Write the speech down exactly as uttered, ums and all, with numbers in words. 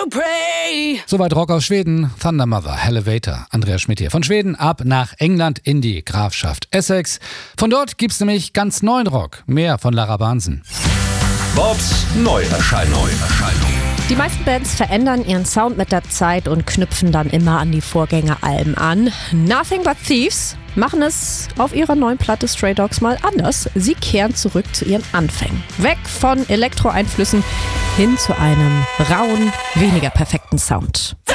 to pray. Soweit Rock aus Schweden, Thunder Mother, Elevator. Andreas Schmidt hier. Von Schweden ab nach England in die Grafschaft Essex. Von dort gibt's nämlich ganz neuen Rock. Mehr von Lara Bansen. Bobs Neuerscheinung. Die meisten Bands verändern ihren Sound mit der Zeit und knüpfen dann immer an die Vorgängeralben an. Nothing But Thieves machen es auf ihrer neuen Platte Stray Dogs mal anders. Sie kehren zurück zu ihren Anfängen. Weg von Elektro-Einflüssen hin zu einem rauen, weniger perfekten Sound.